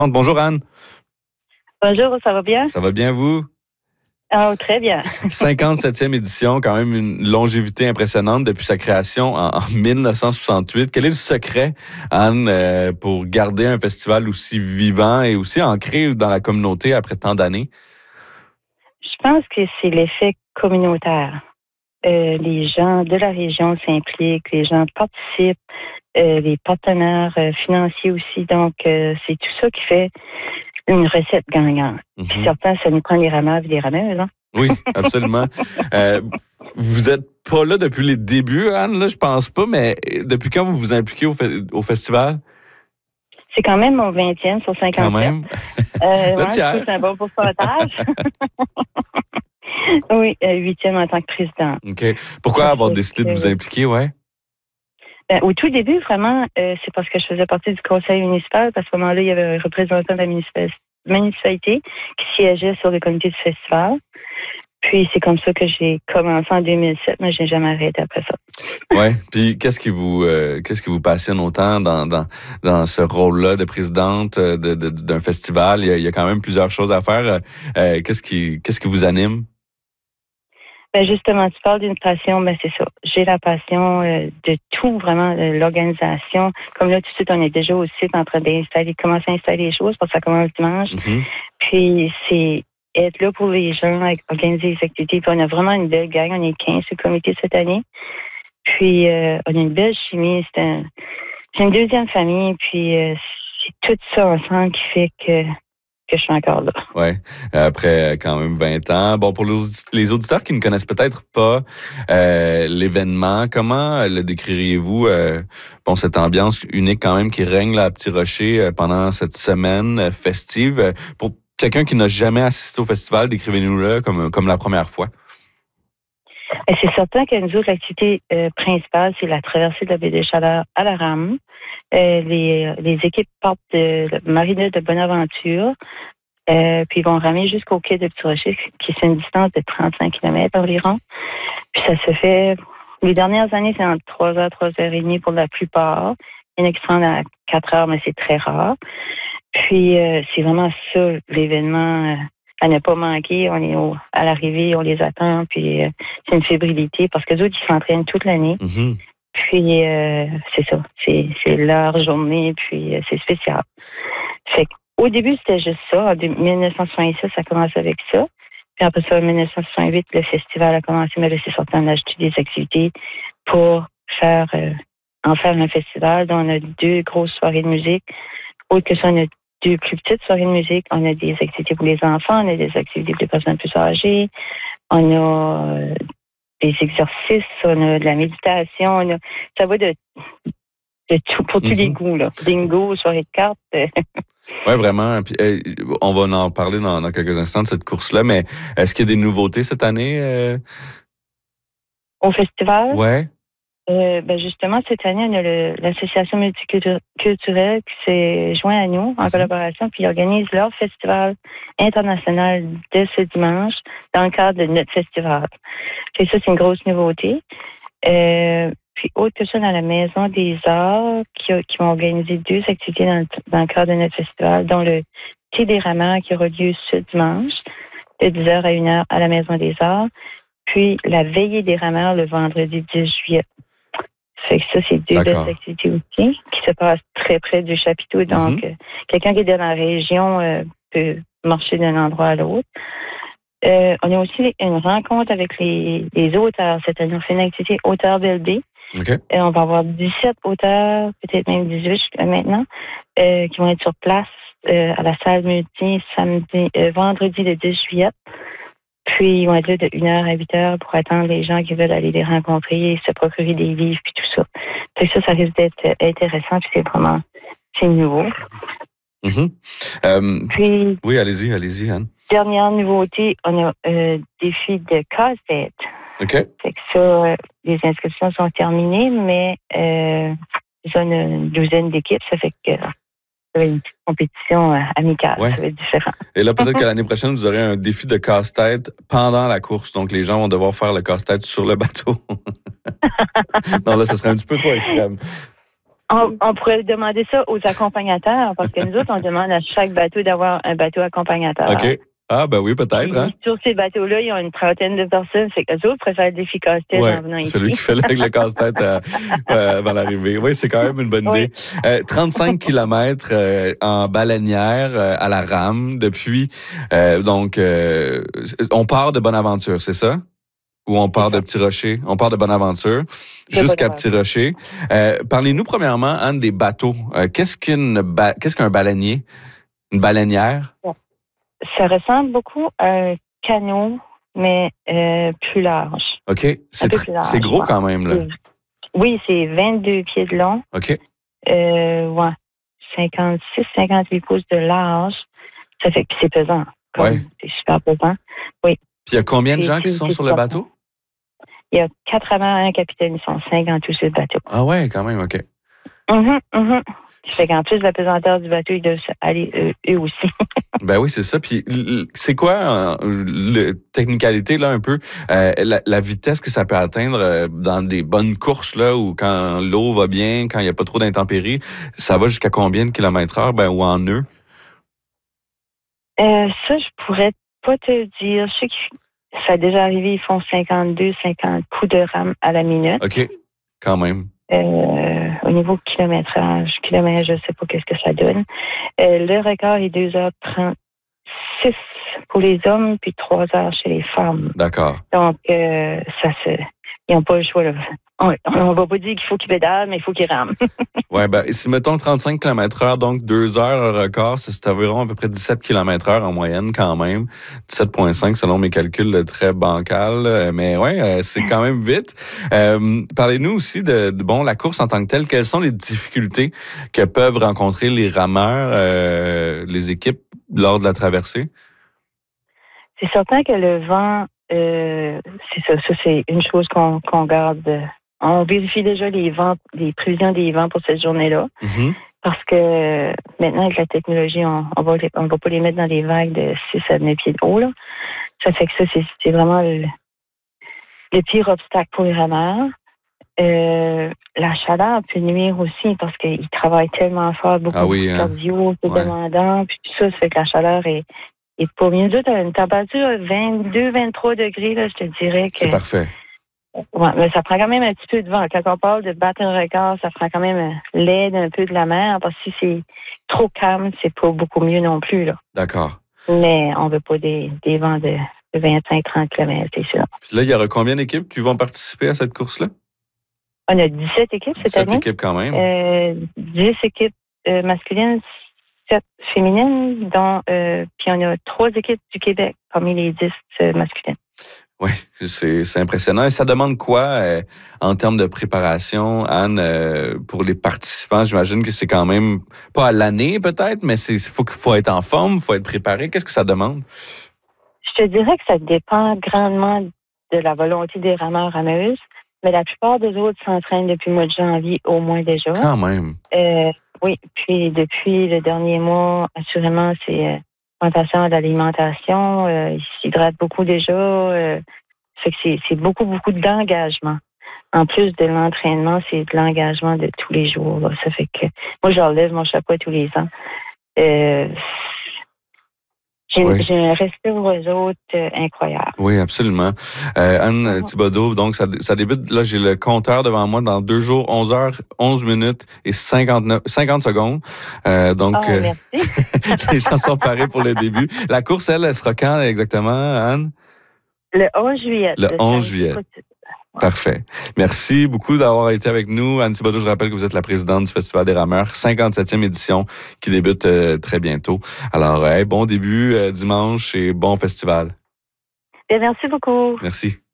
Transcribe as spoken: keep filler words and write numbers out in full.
Bonjour Anne. Bonjour, ça va bien? Ça va bien vous? Oh, très bien. cinquante-septième édition, quand même une longévité impressionnante depuis sa création en, en mille neuf cent soixante-huit. Quel est le secret, Anne, euh, pour garder un festival aussi vivant et aussi ancré dans la communauté après tant d'années? Je pense que c'est l'effet communautaire. Euh, les gens de la région s'impliquent, les gens participent, euh, les partenaires euh, financiers aussi. Donc, euh, c'est tout ça qui fait une recette gagnante. Mm-hmm. Puis certains, ça nous prend les rameurs et les rameuses. Hein? Oui, absolument. euh, vous êtes pas là depuis les débuts, Anne, là, je pense pas, mais depuis quand vous vous impliquez au, fe- au festival? C'est quand même mon vingtième sur cinquante-sept. Quand même. Euh, Le ouais, tiers. c'est un bon pourcentage. Oui, euh, huitième en tant que président. OK. Pourquoi Ça avoir fait décidé que- de vous impliquer, ouais? Ben, au tout début, vraiment, euh, c'est parce que je faisais partie du conseil municipal. À ce moment-là, il y avait un représentant de la municipal- municipalité qui siégeait sur le comité du festival. Puis c'est comme ça que j'ai commencé en deux mille sept, mais j'ai jamais arrêté après ça. Ouais. Puis qu'est-ce qui vous euh, qu'est-ce qui vous passionne autant dans dans dans ce rôle-là de présidente de, de- d'un festival? Il y, a, il y a quand même plusieurs choses à faire. Euh, qu'est-ce qui qu'est-ce qui vous anime? Ben justement, tu parles d'une passion, ben c'est ça. J'ai la passion euh, de tout, vraiment, de l'organisation. Comme là, tout de suite, on est déjà au site en train d'installer, commencer à installer les choses parce que ça commence dimanche. Mm-hmm. Puis c'est être là pour les gens, organiser les activités. Puis on a vraiment une belle gang. On est quinze sur le comité cette année. Puis euh, on a une belle chimie. C'est, un, c'est une deuxième famille. Puis euh, c'est tout ça ensemble qui fait que que je suis encore là. Oui, après quand même vingt ans. Bon, pour les auditeurs qui ne connaissent peut-être pas euh, l'événement, comment le décririez-vous, euh, bon, cette ambiance unique quand même qui règne là, à Petit Rocher euh, pendant cette semaine festive? Pour quelqu'un qui n'a jamais assisté au festival, décrivez-nous-le comme, comme la première fois. Et c'est certain que nous autres, l'activité euh, principale, c'est la traversée de la baie des Chaleurs à la rame. Euh, les, les équipes partent de la marina de Bonaventure, euh, puis ils vont ramer jusqu'au quai de Petit Rocher, qui est une distance de trente-cinq kilomètres environ. Puis ça se fait, les dernières années, c'est entre trois heures, trois heures et demie pour la plupart. Il y en a qui se rendent à quatre heures, mais c'est très rare. Puis euh, c'est vraiment ça, l'événement... Euh, à ne pas manquer. On est au, à l'arrivée, on les attend, puis euh, c'est une fébrilité parce que les autres, ils s'entraînent toute l'année. Mm-hmm. Puis euh, c'est ça, c'est, c'est leur journée, puis euh, c'est spécial. Fait qu'au début, c'était juste ça. En dix-neuf cent soixante-six, ça a commencé avec ça. Puis après ça, en dix-neuf cent soixante-huit, le festival a commencé, mais là, c'est certain, on a ajouté des activités pour faire euh, en faire un festival. Donc, on a deux grosses soirées de musique. Autre que ça, on a deux plus petites soirées de musique. On a des activités pour les enfants, on a des activités pour les personnes plus âgées, on a euh, des exercices, on a de la méditation, on a, ça va de, de tout, pour tous mm-hmm. les goûts, là. Bingo, soirée de cartes. Oui, vraiment. Puis, euh, on va en parler dans, dans quelques instants de cette course-là, mais est-ce qu'il y a des nouveautés cette année? Euh... Au festival? Oui. Euh, ben justement, cette année, on a le, l'association multiculturelle qui s'est joint à nous en collaboration, puis ils organisent leur festival international dès ce dimanche dans le cadre de notre festival. Et ça, c'est une grosse nouveauté. Euh, puis autre que ça, dans la Maison des Arts, qui, a, qui vont organiser deux activités dans le, dans le cadre de notre festival, dont le Thé des rameurs qui aura lieu ce dimanche, de dix heures à une heure à la Maison des Arts, puis la Veillée des rameurs le vendredi dix juillet. Fait que ça, c'est deux D'accord. belles activités aussi qui se passent très près du chapiteau. Donc, mm-hmm. euh, quelqu'un qui est dans la région euh, peut marcher d'un endroit à l'autre. Euh, on a aussi une rencontre avec les, les auteurs. Cette année, on fait une activité Auteurs B L B. Okay. Et on va avoir dix-sept auteurs, peut-être même dix-huit maintenant, euh, qui vont être sur place euh, à la salle multi samedi, euh, vendredi le dix juillet. Puis, ils vont être là de une heure à huit heures pour attendre les gens qui veulent aller les rencontrer, se procurer des livres, puis tout ça. Fait que ça, ça risque d'être intéressant, puis c'est vraiment, c'est nouveau. Mm-hmm. Euh, puis, oui, allez-y, allez-y, Anne. Dernière nouveauté, on a euh, défi de casse-tête. OK. Fait que ça, euh, les inscriptions sont terminées, mais euh, ils ont une douzaine d'équipes, ça fait que ça va être une petite compétition euh, amicale, ouais. Ça va être différent. Et là, peut-être que l'année prochaine, vous aurez un défi de casse-tête pendant la course. Donc, les gens vont devoir faire le casse-tête sur le bateau. Non, là, ce serait un petit peu trop extrême. On, on pourrait demander ça aux accompagnateurs, parce que nous autres, on demande à chaque bateau d'avoir un bateau accompagnateur. OK. Ah, ben oui, peut-être. Hein? Sur ces bateaux-là, ils ont une trentaine de personnes. C'est qu'eux autres préfèrent des efficacité ouais, en venant ici. Celui qui fait le, le casse-tête euh, euh, avant l'arrivée. Oui, c'est quand même une bonne idée. Oui. Euh, trente-cinq kilomètres euh, en baleinière euh, à la rame depuis. Euh, donc, euh, on part de Bonaventure, c'est ça? Ou on part de Petit Rocher? On part de Bonaventure jusqu'à Petit Rocher. Euh, parlez-nous premièrement, Anne, des bateaux. Euh, qu'est-ce qu'une ba- qu'est-ce qu'un baleinier? Une baleinière? Ouais. Ça ressemble beaucoup à un canot, mais euh, plus large. OK. C'est, tr- large, c'est gros ouais. quand même, là. Oui, c'est vingt-deux pieds de long. OK. Euh, ouais. cinquante-six, cinquante-huit pouces de large. Ça fait que c'est pesant. Comme, ouais. C'est super pesant. Oui. Puis il y a combien de gens c'est, qui sont sur le bateau? Il y a quatre-vingt-un capitaines, ils sont cinq en tout sur le bateau. Ah ouais, quand même, OK. Mm-hmm, mm-hmm. Ça fait qu'en plus de la pesanteur du bateau, ils doivent aller eux, eux aussi. Ben oui, c'est ça. Puis c'est quoi, la technicalité, là, un peu, euh, la, la vitesse que ça peut atteindre dans des bonnes courses, là, où quand l'eau va bien, quand il n'y a pas trop d'intempéries, ça va jusqu'à combien de kilomètres heure, ben, ou en nœuds? Euh, ça, je pourrais pas te dire. Je sais que ça a déjà arrivé, ils font cinquante-deux, cinquante coups de rame à la minute. OK, quand même. Euh, au niveau kilométrage, kilomètre, je ne sais pas qu'est-ce que ça donne. Euh, le record est deux heures trente-six pour les hommes, puis trois heures chez les femmes. D'accord. Donc, euh, ça se... Ils n'ont pas le choix, là. On ne va pas dire qu'il faut qu'ils pédalent, mais il faut qu'ils rament. Oui, ben, si mettons trente-cinq kilomètres heure, donc deux heures un record, c'est environ à peu près dix-sept kilomètres heure en moyenne quand même. dix-sept virgule cinq selon mes calculs, très bancal. Mais oui, c'est quand même vite. Euh, parlez-nous aussi de, de bon la course en tant que telle. Quelles sont les difficultés que peuvent rencontrer les rameurs, euh, les équipes lors de la traversée? C'est certain que le vent, euh, c'est ça, ça c'est une chose qu'on, qu'on garde. On vérifie déjà les vents, les prévisions des vents pour cette journée-là. Mm-hmm. Parce que maintenant, avec la technologie, on on va, on va pas les mettre dans des vagues de six à neuf pieds de haut. Là. Ça fait que ça, c'est, c'est vraiment le, le pire obstacle pour les rameurs. Euh, la chaleur peut nuire aussi parce qu'ils travaillent tellement fort, beaucoup, ah oui, de cardio, c'est ouais. demandant, puis tout ça, ça fait que la chaleur est, est pas mieux. Nous autres, à une température de vingt-deux à vingt-trois degrés, là, je te dirais que... C'est parfait. Ouais, mais ça prend quand même un petit peu de vent. Quand on parle de battre un record, ça prend quand même l'aide un peu de la mer, parce que si c'est trop calme, c'est pas beaucoup mieux non plus, là. D'accord. Mais on veut pas des, des vents de vingt-cinq à trente kilomètres, c'est sûr. Puis là, il y aura combien d'équipes qui vont participer à cette course-là? On a dix-sept équipes cette année. dix-sept équipes quand même. Euh, dix équipes euh, masculines, sept féminines, dont euh, puis on a trois équipes du Québec parmi les dix euh, masculines. Oui, c'est, c'est impressionnant. Et ça demande quoi euh, en termes de préparation, Anne, euh, pour les participants? J'imagine que c'est quand même pas à l'année peut-être, mais il faut, faut être en forme, il faut être préparé. Qu'est-ce que ça demande? Je te dirais que ça dépend grandement de la volonté des rameurs rameuses, mais la plupart des autres s'entraînent depuis le mois de janvier au moins déjà. Quand même. Euh, oui, puis depuis le dernier mois, assurément, c'est... Euh, à l'alimentation, euh, ils s'hydratent beaucoup déjà. Euh, fait que c'est, c'est beaucoup, beaucoup d'engagement. En plus de l'entraînement, c'est de l'engagement de tous les jours. Là. Ça fait que moi, je leur lève mon chapeau tous les ans. Euh, j'ai, oui. j'ai un respect pour eux autres euh, incroyable. Oui, absolument. Euh, Anne mm-hmm. Thibodeau, donc ça, ça débute, là, j'ai le compteur devant moi dans deux jours, onze heures, onze minutes et cinquante-neuf, cinquante secondes. Euh, donc, oh, merci. Euh, les gens sont parés pour le début. La course, elle, elle sera quand exactement, Anne? Le onze juillet. Le onze juillet. Parfait. Merci beaucoup d'avoir été avec nous. Anne Thibodeau, je rappelle que vous êtes la présidente du Festival des rameurs, cinquante-septième édition qui débute euh, très bientôt. Alors, hey, bon début euh, dimanche et bon festival. Et merci beaucoup. Merci.